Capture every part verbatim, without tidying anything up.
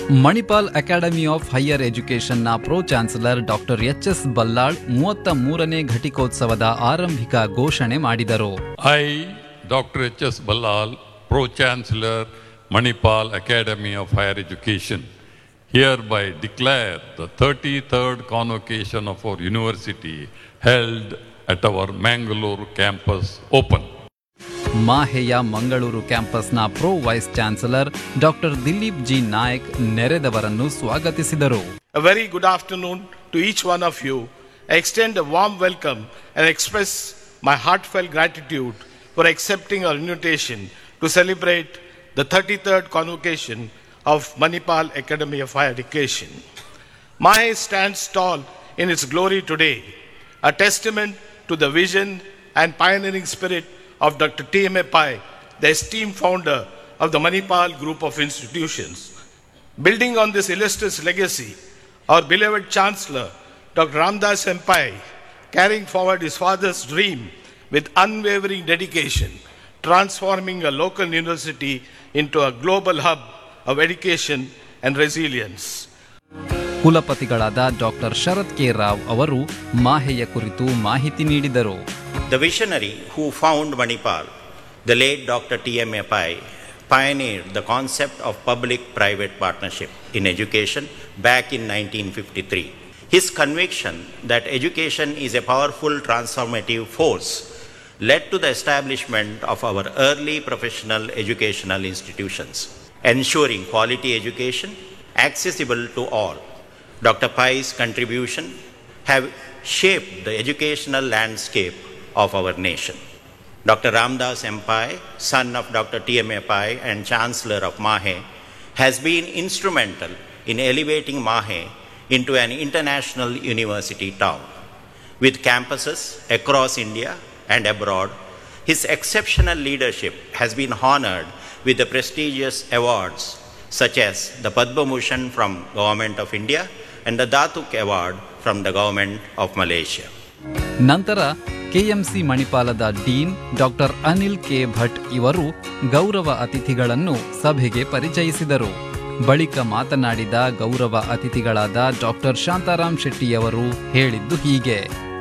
Manipal academy of higher ಎಜುಕೇಷನ್ನ pro chancellor doctor H S Ballal ಮೂವತ್ತ ಮೂರನೇ ಘಟಿಕೋತ್ಸವದ ಆರಂಭಿಕ ಘೋಷಣೆ ಮಾಡಿದರು. I doctor H S Ballal, pro chancellor, Manipal Academy of Higher Education, hereby declare the thirty-third convocation of our university held at our Mangalore campus open. ಮಾಹೆಯ Mangaluru ಕ್ಯಾಂಪಸ್ನ pro vice chancellor doctor Dilip G Nayak ನೆರೆದವರನ್ನು ಸ್ವಾಗತಿಸಿದರು. A very good afternoon to each one of you. I extend a warm welcome and express my heartfelt gratitude for accepting our invitation to celebrate the thirty-third convocation of Manipal Academy of Higher Education. Mahe stands tall in its glory today, a testament to the vision and pioneering spirit of Doctor T M A Pai, the esteemed founder of the Manipal Group of Institutions. Building on this illustrious legacy, our beloved Chancellor, Doctor Ramdas M. Pai, carrying forward his father's dream with unwavering dedication, transforming a local university into a global hub of education and resilience. ಕುಲಪತಿಗಳಾದ doctor Sharath K Rao ಅವರು ಮಾಹೆಯ ಕುರಿತು ಮಾಹಿತಿ ನೀಡಿದರು. The visionary who found Manipal, the late Doctor T M A Pai, pioneered the concept of public-private partnership in education back in nineteen fifty-three. His conviction that education is a powerful transformative force led to the establishment of our early professional educational institutions, ensuring quality education accessible to all. Doctor Pai's contribution have shaped the educational landscape of our nation. Doctor Ramdas M. Pai, son of Doctor T M A Pai and Chancellor of Mahe, has been instrumental in elevating Mahe into an international university town. With campuses across India and abroad, his exceptional leadership has been honored with the prestigious awards such as the Padma Bhushan from Government of India and the Datuk Award from the Government of Malaysia. ನಂತರ KMC ಮಣಿಪಾಲದ dean doctor Anil K Bhat ಇವರು ಗೌರವ ಅತಿಥಿಗಳನ್ನು ಸಭೆಗೆ ಪರಿಚಯಿಸಿದರು. ಬಳಿಕ ಮಾತನಾಡಿದ ಗೌರವ ಅತಿಥಿಗಳಾದ doctor Shantaram ಶೆಟ್ಟಿಯವರು ಹೇಳಿದ್ದು ಹೀಗೆ.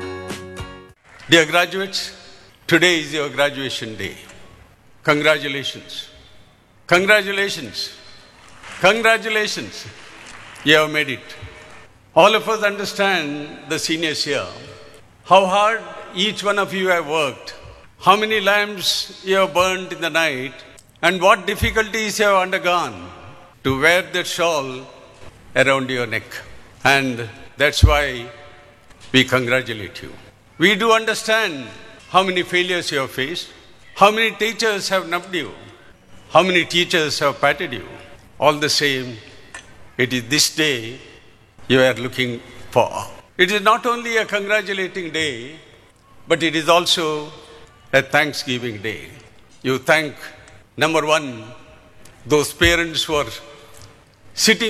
Dear graduates, today is your graduation day. Congratulations. Congratulations. Congratulations. You have made it. All of us understand, the seniors here, how hard each one of you have worked, how many lamps you have burned in the night, and what difficulties you have undergone to wear that shawl around your neck. And that's why we congratulate you. We do understand how many failures you have faced, how many teachers have nubbed you, how many teachers have patted you. All the same, it is this day you are looking for. It is not only a congratulating day, but it is also a Thanksgiving day. You thank, number one, those parents who are sitting